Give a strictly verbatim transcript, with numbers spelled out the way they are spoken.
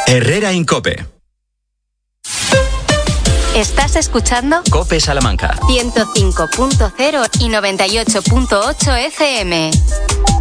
Herrera Incope. ¿Estás escuchando? Cope Salamanca. ciento cinco punto cero y noventa y ocho punto ocho F M.